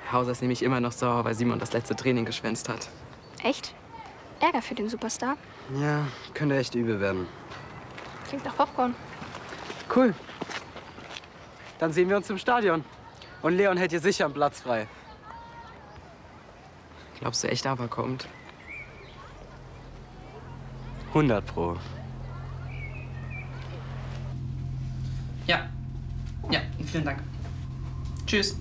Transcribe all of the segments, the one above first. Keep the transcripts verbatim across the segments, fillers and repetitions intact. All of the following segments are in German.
Hauser ist nämlich immer noch sauer, weil Simon das letzte Training geschwänzt hat. Echt? Ärger für den Superstar? Ja, könnte echt übel werden. Klingt nach Popcorn. Cool. Dann sehen wir uns im Stadion. Und Leon hält hier sicher einen Platz frei. Glaubst du echt, aber kommt? hundert Pro. Ja. Ja, vielen Dank. Tschüss.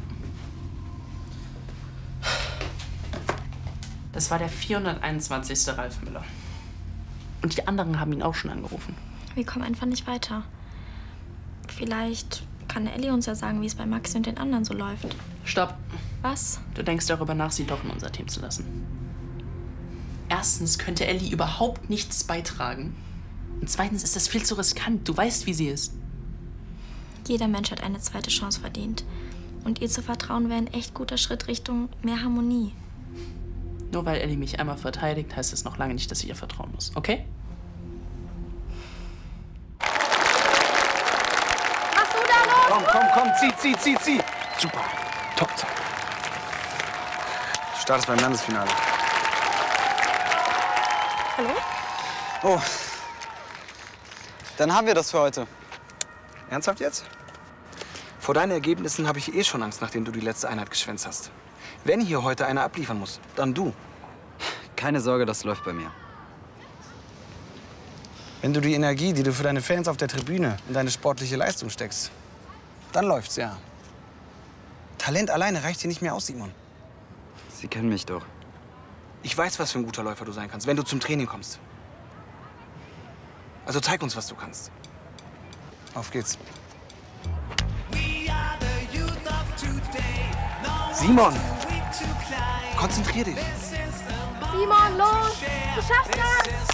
Das war der vierhunderteinundzwanzigste Ralf Müller. Und die anderen haben ihn auch schon angerufen. Wir kommen einfach nicht weiter. Vielleicht kann Ellie uns ja sagen, wie es bei Maxi und den anderen so läuft. Stopp. Was? Du denkst darüber nach, sie doch in unser Team zu lassen. Erstens könnte Ellie überhaupt nichts beitragen. Und zweitens ist das viel zu riskant. Du weißt, wie sie ist. Jeder Mensch hat eine zweite Chance verdient. Und ihr zu vertrauen wäre ein echt guter Schritt Richtung mehr Harmonie. Nur weil Ellie mich einmal verteidigt, heißt es noch lange nicht, dass ich ihr vertrauen muss. Okay? Was du da los? Komm, komm, komm, zieh, zieh, zieh, zieh. Super, Top-Zeit. Du startest beim Landesfinale. Hallo? Oh, dann haben wir das für heute. Ernsthaft jetzt? Vor deinen Ergebnissen habe ich eh schon Angst, nachdem du die letzte Einheit geschwänzt hast. Wenn hier heute einer abliefern muss, dann du. Keine Sorge, das läuft bei mir. Wenn du die Energie, die du für deine Fans auf der Tribüne in deine sportliche Leistung steckst, dann läuft's, ja. Talent alleine reicht hier nicht mehr aus, Simon. Sie kennen mich doch. Ich weiß, was für ein guter Läufer du sein kannst, wenn du zum Training kommst. Also zeig uns, was du kannst. Auf geht's. Simon! Konzentrier dich! Simon, los! Du schaffst das!